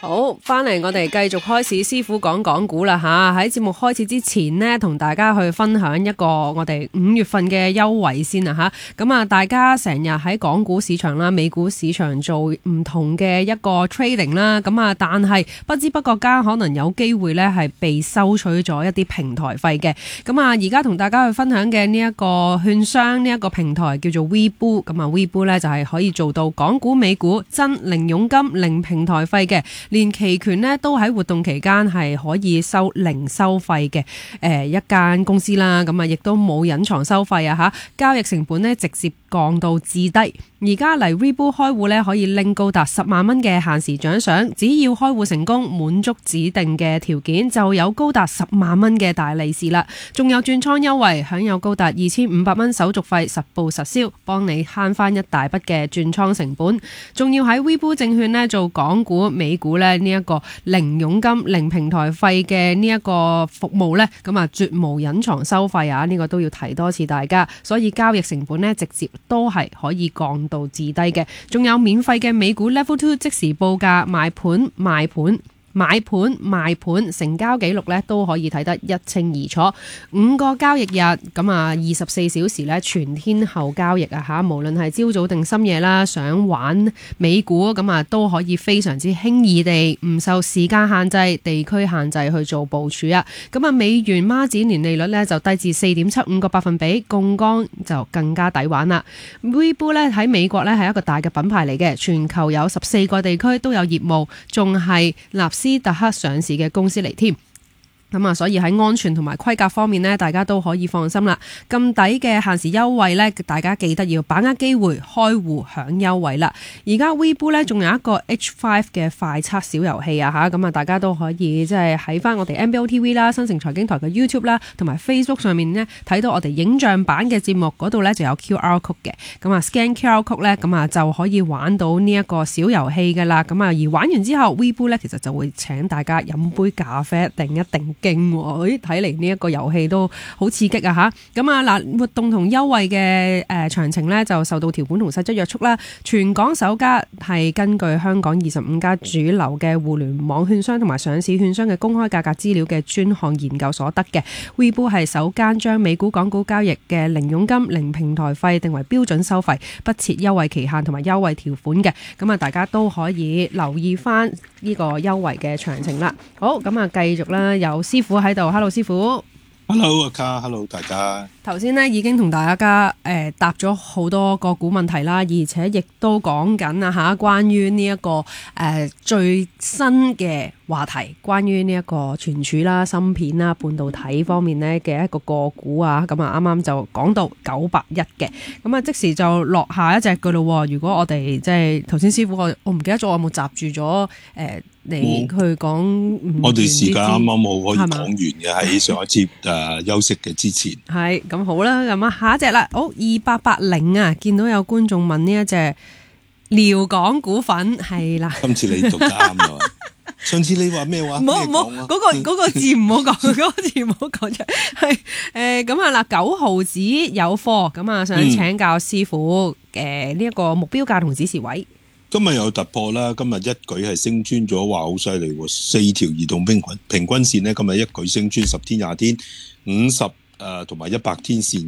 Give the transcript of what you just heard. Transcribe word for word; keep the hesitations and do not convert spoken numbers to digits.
好，翻嚟我哋繼續開始師傅講港股啦吓。喺節目開始之前呢，同大家去分享一個我哋五月份嘅優惠先啊吓。咁啊，大家成日喺港股市場啦、美股市場做唔同嘅一個 trading 啦，咁啊，但係不知不覺間可能有機會呢係被收取咗一啲平台費嘅。咁啊，而家同大家去分享嘅呢一個券商呢一個平台叫做 Webull， 咁啊 Webull 呢就係可以做到港股、美股真零佣金、零平台費嘅。連期權呢都喺活動期間係可以收零收費嘅，誒一間公司啦，咁啊亦都冇隱藏收費啊吓，交易成本呢直接降到至低。而家嚟 Webull 開戶呢，可以拎高達十萬蚊嘅限時獎賞，只要開戶成功，滿足指定嘅條件，就有高達十萬蚊嘅大利是啦。仲有轉倉優惠，享有高達二千五百蚊手續費，實報實銷，幫你慳翻一大筆嘅轉倉成本。仲要喺 Webull 證券呢做港股、美股呢呢一個零佣金、零平台費嘅呢一個服務呢，咁啊絕無隱藏收費啊！呢、這個都要提多次大家，所以交易成本呢，直接都係可以降到至低嘅。仲有免費嘅美股 Level Two 即時報價、買盤、賣盤、買盤賣盤，成交記錄咧都可以睇得一清二楚。五個交易日咁啊，二十四小時咧全天候交易啊吓，無論係朝早定深夜啦，想玩美股咁啊都可以非常之輕易地唔受時間限制、地區限制去做部署啊。咁啊，美元孖展年利率咧就低至四點七五個百分比，槓桿就更加抵玩啦。Webull 咧喺美國咧係一個大嘅品牌嚟嘅，全球有十四個地區都有業務，仲係納斯達克上市嘅公司嚟添。咁啊，所以喺安全同埋規格方面呢，大家都可以放心啦。咁抵嘅限時優惠呢，大家記得要把握機會開戶享優惠啦。而家 Webull 呢仲有一個 H 五 嘅快測小遊戲啊吓，咁啊大家都可以即係喺翻我哋 M B O T V 啦、新城財經台嘅 YouTube 啦，同埋 Facebook 上面呢睇到我哋影像版嘅節目嗰度呢就有 Q R code 嘅。咁啊 scan Q R code 呢，咁啊就可以玩到呢一個小遊戲噶啦。咁啊而玩完之後 Webull 呢其實就會請大家飲杯咖啡，定一定勁喎！睇嚟呢一個遊戲都好刺激啊吓，咁啊嗱，活動同優惠嘅誒詳情呢就受到條款同細則約束啦。全港首家係根據香港二十五家主流嘅互聯網券商同埋上市券商嘅公開價格資料嘅專項研究所得嘅。Webull 係首間將美股港股交易嘅零佣金、零平台費定為標準收費，不設優惠期限同埋優惠條款嘅。咁啊，大家都可以留意翻呢個優惠嘅詳情啦。好，咁啊，繼續啦，有師傅喺度 ，Hello 師傅 ，Hello 阿卡 ，Hello 大家。 頭先呢已經同大家誒、呃、答咗好多個股問題啦，而且亦都講緊啊嚇，關於呢、這、一個誒、呃、最新嘅話題，關於呢一個存儲啦、芯片啦、半導體方面呢嘅一個個股啊，咁啊啱啱就講到九百一嘅，咁啊即時就落下一隻噶咯。如果我哋即係頭先師傅我我唔記得咗我有冇閘住咗誒你去講， 我哋時間啱啱好可以講完嘅喺上一節誒、呃、休息嘅之前。 係。咁好啦，咁啊下一隻啦，好二八八零啊，見到有觀眾問呢一隻遼港股份係啦， 今次你讀得啱啦，上次你話咩話？ 唔好唔好，嗰個嗰個字唔好講，嗰個字唔好講出，係誒咁啊嗱，九毫子有貨，咁啊想請教師傅嘅呢一個目標價同指示位。 今日有突破啦，今日一舉係升穿咗，話好犀利喎，四條移動平均平均線呢，今日一舉升穿十天、廿天、五十誒同埋一百天線。